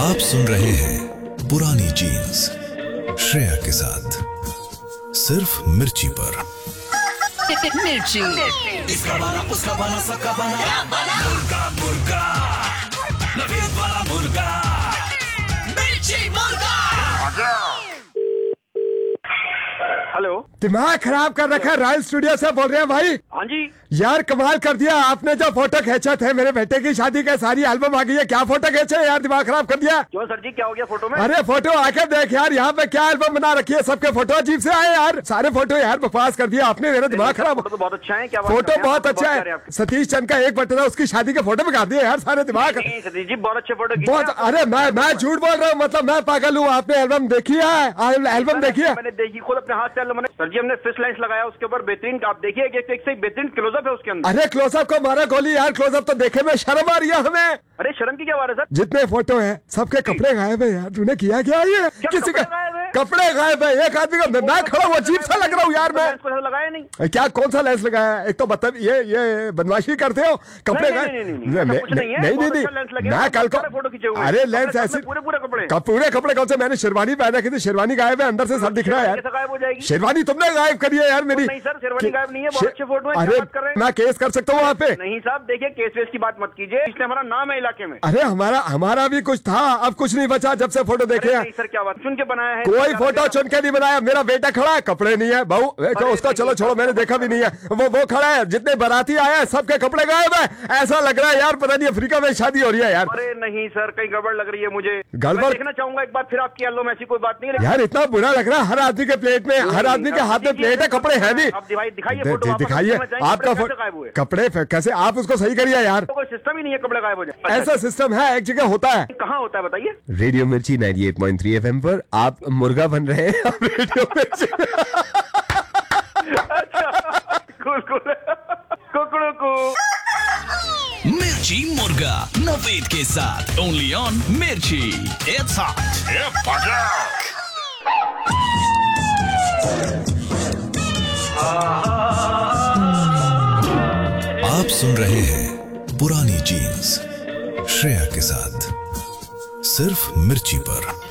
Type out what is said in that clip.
आप सुन रहे हैं पुरानी जीन्स श्रेया के साथ सिर्फ मिर्ची पर। मिर्ची इसका बना उसका बना सबका बना मुर्गा मुर्गा नवीन वाला मुर्गा मिर्ची मुर्गा। हेलो, दिमाग खराब कर रखा है। रॉयल स्टूडियो से बोल रहे हैं भाई। हाँ जी। यार कमाल कर दिया आपने, जो फोटो खींचा थे मेरे बेटे की शादी के, सारी एल्बम आ गई है। क्या फोटो खींचे यार, दिमाग खराब कर दिया। क्यों सर जी, क्या हो गया फोटो में? अरे फोटो आके देख यार, यहाँ पे क्या एल्बम बना रखी है। सबके फोटो अजीब से आए यार, सारे फोटो यार बकवास कर दिया आपने, मेरा दिमाग खराब। फोटो तो बहुत अच्छा है। क्या फोटो बहुत अच्छा है। सतीश चंद का एक बटन है, उसकी शादी के फोटो में दिए यार, सारे दिमाग। सतीश जी बहुत अच्छे फोटो बहुत। अरे मैं झूठ बोल रहा हूँ, मतलब मैं पागल हूँ। आपने एल्बम देखी है? एल्बम देखी है? मैंने देखी खुद अपने हाथ से एल्बम। सर जी हमने फिश लाइन्स लगाया उसके ऊपर, बेहतरीन। आप देखिए एक से बेहतरीन क्लोजअप है उसके अंदर। अरे क्लोजअप को मारा गोली यार, क्लोजअप तो देखे में शर्म आ रही है हमें। अरे शर्म की क्या बात है सर? जितने फोटो है सबके कपड़े गायब है यार। तूने किया क्या ये? किसी का कपड़े गायब है, एक आदमी का। मैं खड़ा हूँ, अजीब सा लग रहा हूँ यार मैं। लगाया नहीं क्या कौन सा लेंस लगाया? एक तो मतलब ये बदमाशी करते हो। कपड़े गायब नहीं, मैं कल को फोटो खींचे हुए। अरे लेंस ऐसे पूरे कपड़े पूरे कपड़े कौन से? मैंने शेरवानी पहन रखी थी, शेरवानी गायब है, अंदर से सब दिख रहा है यार। गायब हो जाएगी शेरवानी तुमने गायब करी है यार मेरी। नहीं सर, शेरवानी गायब नहीं है, बहुत अच्छे फोटो है। अरे मैं केस कर सकता हूँ वहाँ पे? नहीं साहब देखिए, केस वेस की बात मत कीजिए, इसलिए हमारा नाम है इलाके में। अरे हमारा भी कुछ था, अब कुछ नहीं बचा जब से फोटो देखे हैं। सर क्या बात, चुन के बनाया है? कोई फोटो चुन के नहीं बनाया। मेरा बेटा खड़ा है, कपड़े नहीं है बहू उसका। चलो छोड़ो, मैंने देखा भी नहीं है। वो खड़ा है, जितने बाराती आए हैं सबके कपड़े गायब है। ऐसा लग रहा है यार पता नहीं अफ्रीका में शादी हो रही है यार। अरे नहीं सर, कहीं गड़बड़ लग रही है मुझे। गड़बड़ देखना चाहूंगा एक बार फिर आपकी एल्बम। ऐसी कोई बात नहीं है यार, इतना बुरा लग रहा है। हर आदमी के प्लेट में, हर आदमी के हाथ में प्लेट है, कपड़े है नहीं। दिखाइए आपका फोटो। कपड़े कैसे? आप उसको सही करिए यार। कोई सिस्टम ही नहीं है कपड़े गायब हो जाए। ऐसा सिस्टम है, एक जगह होता है। कहाँ होता है बताइए? रेडियो मिर्ची 98.3 FM पर आप मुर्गा बन रहे हैं। रेडियो मिर्ची मिर्ची मुर्गा नवेद के साथ ओनली ऑन मिर्ची। It's hot. आप सुन रहे हैं पुरानी जीन्स श्रेया के साथ सिर्फ मिर्ची पर।